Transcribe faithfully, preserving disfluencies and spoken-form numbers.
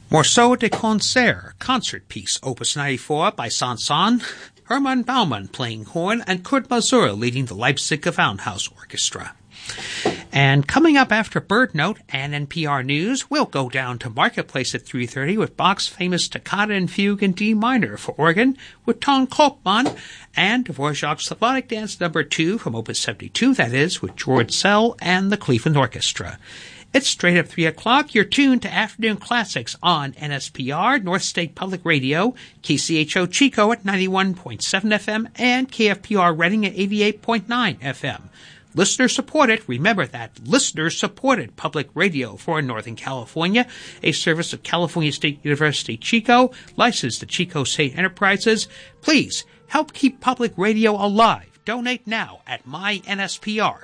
Morceau de Concert, concert piece, Opus ninety-four by Sanson, Hermann Baumann playing horn, and Kurt Masur leading the Leipzig Gewandhaus Orchestra. And coming up after Bird Note and N P R News, we'll go down to Marketplace at three thirty with Bach's famous Toccata and Fugue in D minor for organ with Ton Kopman, and Dvorak's Slavonic Dance number two from Opus seventy-two, that is, with George Szell and the Cleveland Orchestra. It's straight up three o'clock. You're tuned to Afternoon Classics on N S P R, North State Public Radio, K C H O Chico at ninety-one point seven F M, and K F P R Reading at eighty-eight point nine F M. Listener-supported, remember that, listener-supported public radio for Northern California, a service of California State University Chico, licensed to Chico State Enterprises. Please help keep public radio alive. Donate now at my N S P R